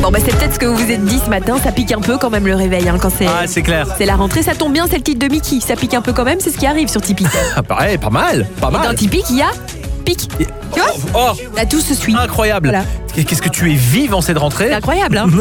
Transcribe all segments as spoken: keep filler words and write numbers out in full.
Bon bah c'est peut-être ce que vous vous êtes dit ce matin, ça pique un peu quand même le réveil hein, quand c'est, Ah, c'est clair. c'est la rentrée, ça tombe bien, c'est le titre de Mickey, ça pique un peu quand même, c'est ce qui arrive sur Tipeee. Ah, pareil, pas mal, pas Et dans mal. Tipeee, il y a pique. Tu vois Oh, Là tout se suit. incroyable. Voilà. Qu'est-ce que tu es vive en cette rentrée. C'est incroyable hein.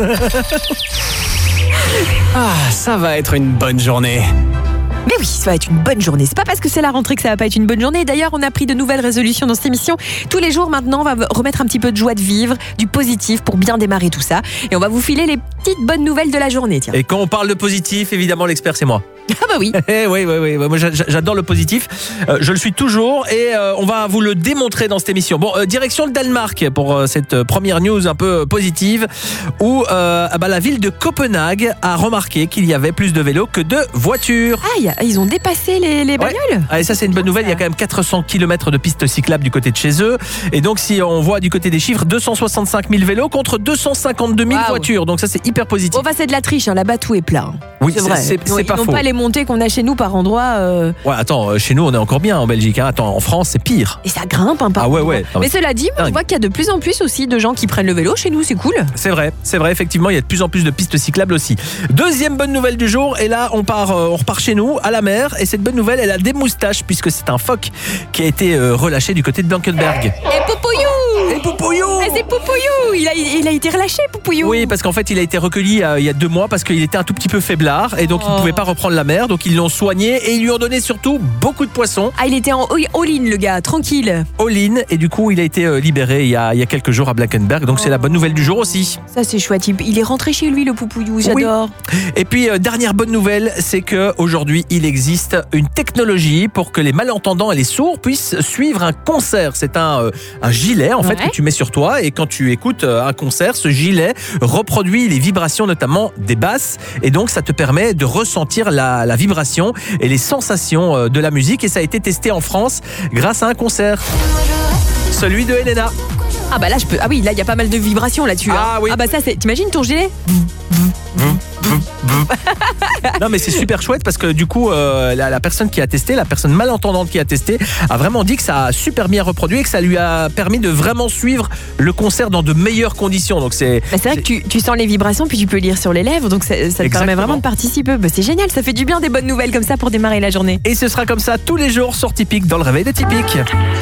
Ah, ça va être une bonne journée. Mais oui, ça va être une bonne journée. C'est pas parce que c'est la rentrée que ça va pas être une bonne journée. D'ailleurs, on a pris de nouvelles résolutions dans cette émission. Tous les jours maintenant, on va remettre un petit peu de joie de vivre, du positif pour bien démarrer tout ça. Et on va vous filer les petites bonnes nouvelles de la journée. Tiens. Et quand on parle de positif, évidemment, l'expert, c'est moi. Ah bah oui. Eh oui, oui, oui. Moi, j'a- j'adore le positif. Euh, je le suis toujours et euh, on va vous le démontrer dans cette émission. Bon, euh, direction le Danemark pour euh, cette euh, première news un peu positive où euh, ah bah, la ville de Copenhague a remarqué qu'il y avait plus de vélos que de voitures. Ah, y a- ils ont dépassé les, les bagnoles. Ah, et ça, c'est une bonne nouvelle. Il y a quand même quatre cents kilomètres de pistes cyclables du côté de chez eux. Et donc, si on voit du côté des chiffres, deux cent soixante-cinq mille vélos contre deux cent cinquante-deux mille Waouh. voitures. Donc, ça, c'est hyper positif. Bon bah c'est de la triche, hein. Là-bas tout est plat. Oui, c'est c'est- vrai. c'est- Ils ont- c'est pas ils n'ont faux. pas les montées qu'on a chez nous par endroits. euh, Ouais, attends, euh, chez nous, on est encore bien en Belgique. Hein. Attends, en France, c'est pire. Et ça grimpe un peu. Ah ouais, ouais. Non, mais Mais cela dit, moi, je dingue. vois qu'il y a de plus en plus aussi de gens qui prennent le vélo chez nous, c'est cool. C'est vrai, c'est vrai, effectivement, il y a de plus en plus de pistes cyclables aussi. Deuxième bonne nouvelle du jour, et là, on part, euh, on repart chez nous, à la mer, et cette bonne nouvelle, elle a des moustaches, puisque c'est un phoque qui a été euh, relâché du côté de Blankenberg. Et Poupouillou. Et Poupouillou Eh, c'est Poupouillou. Il a, il a été relâché, Poupouillou. Oui, parce qu'en fait, il a été recueilli euh, il y a deux mois parce qu'il était un tout petit peu faiblard et donc il ne Oh. pouvait pas reprendre la mer. Donc ils l'ont soigné et ils lui ont donné surtout beaucoup de poissons, Ah, il était en all-in, le gars, tranquille. all-in, et du coup, il a été euh, libéré il y a, il y a quelques jours à Blankenberg. Donc c'est la bonne nouvelle du jour aussi. Ça, c'est chouette. Il- Il est rentré chez lui, le Poupouillou. J'adore. Et puis, euh, dernière bonne nouvelle, c'est qu'aujourd'hui, il existe une technologie pour que les malentendants et les sourds puissent suivre un concert. C'est un, euh, un gilet, en fait, Ouais. que tu mets sur toi. Et quand tu écoutes euh, un concert, ce gilet reproduit les vibrations, notamment des basses. Et donc, ça te permet de ressentir la, la vibration et les sensations euh, de la musique. Et ça a été testé en France grâce à un concert. Celui de Elena. Ah bah là, je peux. Ah oui, là, il y a pas mal de vibrations là-dessus. hein. Ah oui. Ah bah ça, c'est. T'imagines ton gilet? Non, mais c'est super chouette parce que du coup, euh, la, la personne qui a testé, la personne malentendante qui a testé, a vraiment dit que ça a super bien reproduit et que ça lui a permis de vraiment suivre le concert dans de meilleures conditions. Donc c'est Bah, c'est vrai que tu, tu sens les vibrations, puis tu peux lire sur les lèvres, donc ça, ça te permet Exactement. vraiment de participer. Bah, c'est génial, ça fait du bien des bonnes nouvelles comme ça pour démarrer la journée. et ce sera comme ça tous les jours sur Typique dans le réveil de Typique.